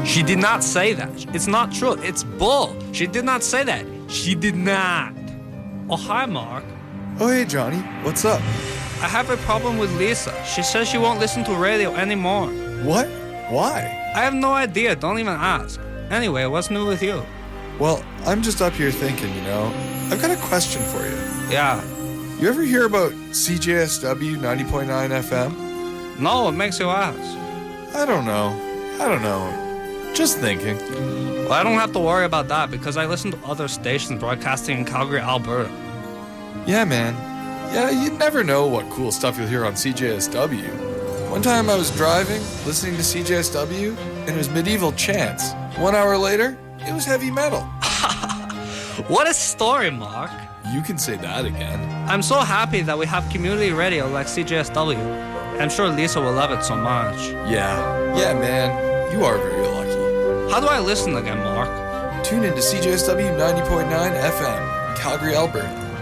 She did not say that. It's not true. It's bull. She did not say that. She did not. Oh, hi, Mark. Oh, hey, Johnny. What's up? I have a problem with Lisa. She says she won't listen to radio anymore. What? Why? I have no idea. Don't even ask. Anyway, what's new with you? Well, I'm just up here thinking, I've got a question for you. Yeah. You ever hear about CJSW 90.9 FM? No, what makes you ask? I don't know. Just thinking. Well, I don't have to worry about that because I listen to other stations broadcasting in Calgary, Alberta. Yeah, man. Yeah, you never know what cool stuff you'll hear on CJSW. One time I was driving, listening to CJSW, and it was medieval chants. 1 hour later, it was heavy metal. What a story, Mark. You can say that again. I'm so happy that we have community radio like CJSW. I'm sure Lisa will love it so much. Yeah, man. You are very lucky. How do I listen again, Mark? Tune into CJSW 90.9 FM, Calgary, Alberta.